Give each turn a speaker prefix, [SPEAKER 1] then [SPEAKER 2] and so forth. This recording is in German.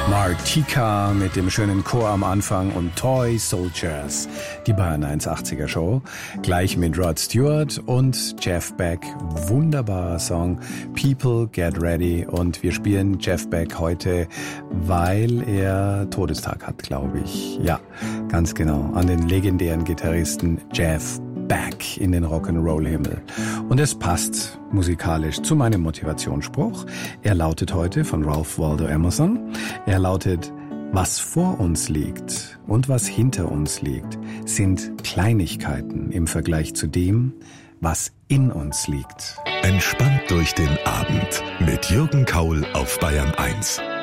[SPEAKER 1] Martika mit dem schönen Chor am Anfang und Toy Soldiers, die Bayern 180er Show, gleich mit Rod Stewart und Jeff Beck, wunderbarer Song, People Get Ready, und wir spielen Jeff Beck heute, weil er Todestag hat, glaube ich. Ja, ganz genau, an den legendären Gitarristen Jeff Beck in den Rock'n'Roll-Himmel. Und es passt musikalisch zu meinem Motivationsspruch. Er lautet heute von Ralph Waldo Emerson. Er lautet: Was vor uns liegt und was hinter uns liegt, sind Kleinigkeiten im Vergleich zu dem, was in uns liegt.
[SPEAKER 2] Entspannt durch den Abend mit Jürgen Kaul auf Bayern 1.